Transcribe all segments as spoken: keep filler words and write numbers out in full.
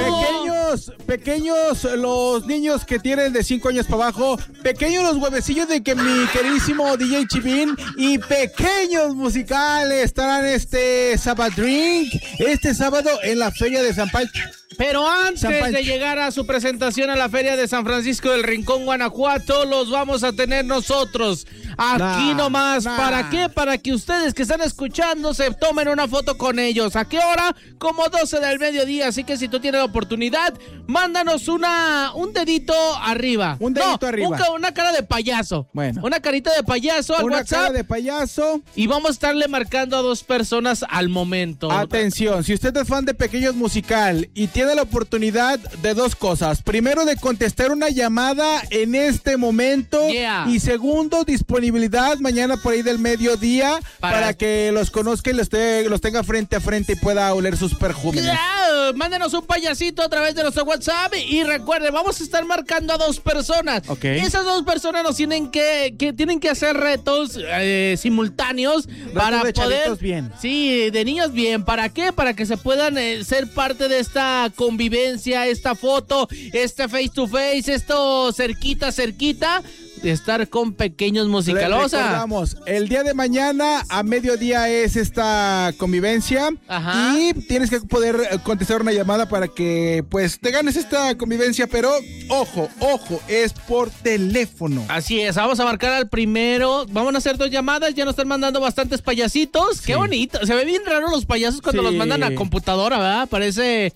Pequeños, pequeños los niños que tienen de cinco años para abajo, pequeños los huevecillos de que mi queridísimo D J Chivín y pequeños musicales estarán este sábado drink, este sábado en la Feria de San Pancho. Pero antes de llegar a su presentación a la Feria de San Francisco del Rincón, Guanajuato, los vamos a tener nosotros aquí nah, nomás. Nah. ¿Para qué? Para que ustedes que están escuchando se tomen una foto con ellos. ¿A qué hora? Como doce del mediodía. Así que si tú tienes la oportunidad, mándanos una un dedito arriba. Un dedito no, arriba. Un, una cara de payaso. Bueno. Una carita de payaso al una WhatsApp. Una cara de payaso. Y vamos a estarle marcando a dos personas al momento. Atención, si usted es fan de Pequeños Musical y tiene la oportunidad de dos cosas. Primero, de contestar una llamada en este momento. Yeah. Y segundo, disponibilidad mañana por ahí del mediodía para, para que los conozca y los, te, los tenga frente a frente y pueda oler sus perfumes. Yeah. Mándenos un payasito a través de nuestro WhatsApp y recuerden, vamos a estar marcando a dos personas. Okay. Esas dos personas nos tienen que, que tienen que hacer retos eh, simultáneos retos para de poder bien. Sí, de niños bien. ¿Para qué? Para que se puedan eh, ser parte de esta convivencia, esta foto, este face to face, esto cerquita, cerquita, de estar con Pequeños Musicalosa. Recordamos, el día de mañana a mediodía es esta convivencia. Ajá. Y tienes que poder contestar una llamada para que pues te ganes esta convivencia, pero ojo, ojo, es por teléfono. Así es, vamos a marcar al primero, vamos a hacer dos llamadas, ya nos están mandando bastantes payasitos. Sí. Qué bonito, se ve bien raro los payasos cuando sí. los mandan a computadora, ¿verdad? Parece...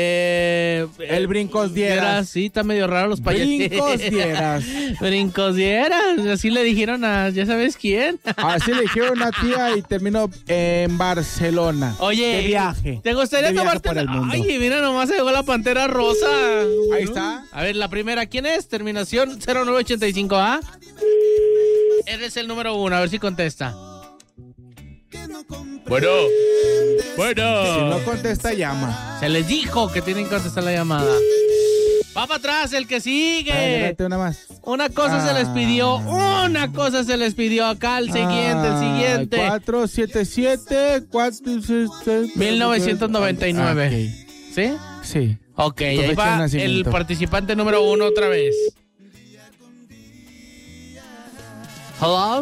Eh, el Brincos Dieras. Sí, está medio raro los payasitos. Brincos Dieras. Brincos Dieras. Así le dijeron a, ¿ya sabes quién? Así le dijeron a tía y terminó en Barcelona. Oye, de viaje. ¿Te gustaría tomarte? Por el mundo. Ay, mira, nomás se llegó la Pantera Rosa. Ahí está. A ver, la primera, ¿quién es? Terminación cero nueve ochenta y cinco A. Eres el número uno, a ver si contesta. Bueno, bueno. Si no contesta, llama. Se les dijo que tienen que contestar la llamada. Va para atrás el que sigue. Ay, una más. Una cosa ah. se les pidió, una cosa se les pidió acá, el siguiente, ah, el siguiente. cuatro siete siete, cuatro mil novecientos noventa y nueve. Ah, okay. ¿Sí? Sí. Ok, ahí va el participante número uno otra vez. Hello.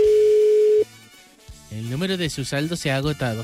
El número de su saldo se ha agotado.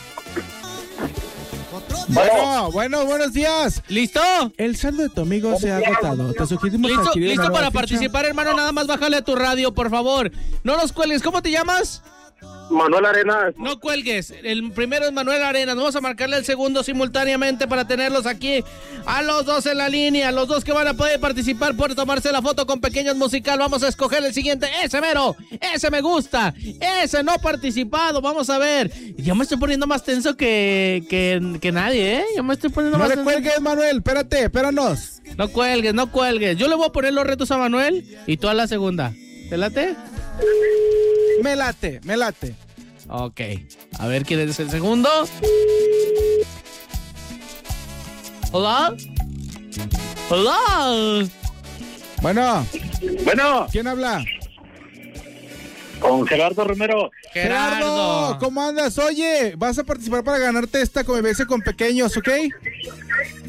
Bueno, bueno, buenos días. ¿Listo? El saldo de tu amigo se ha agotado. Te sugerimos ¿Listo, adquirir listo una para ficha? participar, hermano? Nada más bájale a tu radio, por favor. No nos cuelgues. ¿Cómo te llamas? Manuel Arenas. No cuelgues. El primero es Manuel Arenas. Vamos a marcarle el segundo simultáneamente para tenerlos aquí a los dos en la línea. Los dos que van a poder participar por tomarse la foto con Pequeños Musical. Vamos a escoger el siguiente. Ese mero. Ese me gusta. Ese no participado. Vamos a ver. Yo me estoy poniendo más tenso que, que, que nadie, ¿eh? Yo me estoy poniendo no más tenso. tenso. No le cuelgues, Manuel. Espérate, espéranos. No cuelgues, no cuelgues. Yo le voy a poner los retos a Manuel y tú a la segunda. ¿Te late? Me late, me late. Ok. A ver quién es el segundo. Hola. Hola. Bueno. Bueno. ¿Quién habla? Con Gerardo Romero. Gerardo. Gerardo, ¿cómo andas? Oye, vas a participar para ganarte esta convivencia con Pequeños, ¿ok?